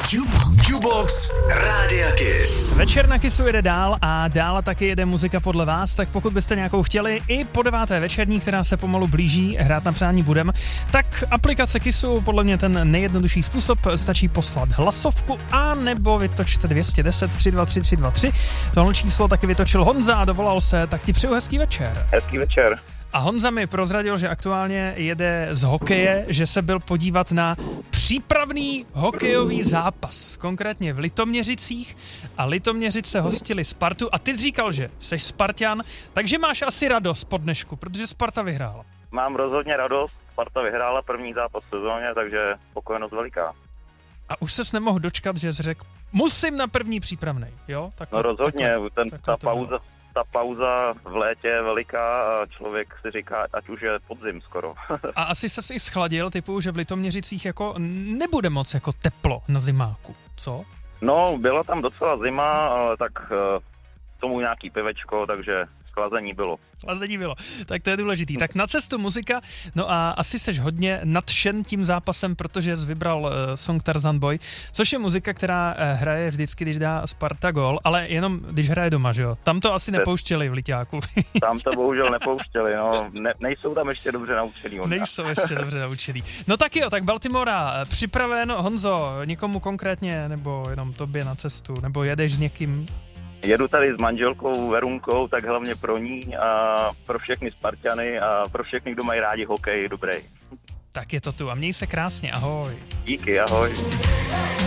Jubox Rádia Kiss. Večer na Kissu jede dál a dál taky jede muzika podle vás, tak pokud byste nějakou chtěli i po 9. večerní, která se pomalu blíží, hrát na přání budem, tak aplikace Kissu, podle mě ten nejjednodušší způsob, stačí poslat hlasovku a nebo vytočte 210 323 323. Tohle číslo taky vytočil Honza a dovolal se, tak ti přeju hezký večer. Hezký večer. A Honza mi prozradil, že aktuálně jede z hokeje, že se byl podívat na přípravný hokejový zápas, konkrétně v Litoměřicích, a Litoměřice hostili Spartu a ty jsi říkal, že jsi Spartan, takže máš asi radost po dnešku, protože Sparta vyhrála. Mám rozhodně radost, Sparta vyhrála první zápas v sezóně, takže spokojenost veliká. A už ses nemohl dočkat, že jsi řekl, musím na první přípravnej, jo? No rozhodně, ta pauza v létě je veliká a člověk si říká, ať už je podzim skoro. A asi ses i schladil, typu, že v Litoměřicích jako nebude moc jako teplo na zimáku, co? No, byla tam docela zima, ale tak tomu nějaký pivečko, takže chlazení bylo. Chlazení bylo, tak to je důležitý. Tak na cestu muzika, no a asi seš hodně nadšen tím zápasem, protože jsi vybral song Tarzan Boy, což je muzika, která hraje vždycky, když dá Sparta gól, ale jenom když hraje doma, že jo? Tam to asi nepouštěli v Liťáku. Tam to bohužel nepouštěli, no. Nejsou tam ještě dobře naučený. Nejsou ještě dobře naučený. No tak jo, tak Baltimora, připraven, Honzo, někomu konkrétně, nebo jenom tobě na cestu, nebo jedeš s někým? Jedu tady s manželkou Verunkou, tak hlavně pro ní a pro všechny Spartany a pro všechny, kdo mají rádi hokej, dobrý. Tak je to tu a měj se krásně, ahoj. Díky, ahoj.